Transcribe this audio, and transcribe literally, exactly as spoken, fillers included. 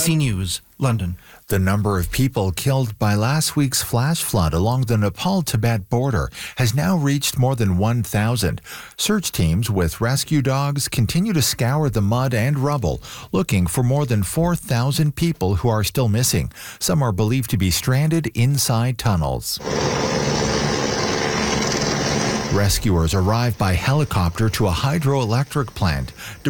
C News, London. The number of people killed by last week's flash flood along the Nepal-Tibet border has now reached more than one thousand. Search teams with rescue dogs continue to scour the mud and rubble, looking for more than four thousand people who are still missing. Some are believed to be stranded inside tunnels. Rescuers arrived by helicopter to a hydroelectric plant.